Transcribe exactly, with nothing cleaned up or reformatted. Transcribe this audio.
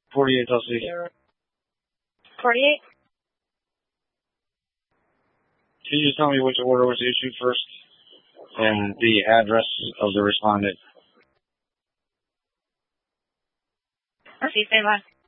forty-eight Tulsi. forty-eight? Can you just tell me which order was issued first and the address of the respondent? Let's see, stay by.